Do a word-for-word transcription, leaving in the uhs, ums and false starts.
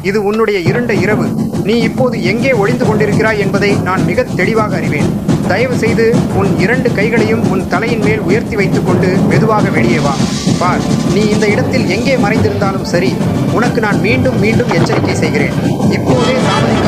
இது உன்னுடைய இருண்ட இரவு. நீ இப்போது எங்கே ஒளிந்து கொண்டிருக்கிறாய் என்பதை நான் மிக தெளிவாக அறிவேன். தயவு செய்து உன் இரண்டு கைகளையும் உன் தலையின் மேல் உயர்த்தி வைத்துக் கொண்டு மெதுவாக வெளியே வா. பார், நீ இந்த இடத்தில் எங்கே மறைந்திருந்தாலும் சரி, உனக்கு நான் மீண்டும் மீண்டும் எச்சரிக்கை செய்கிறேன். இப்போதே தாமதிக்க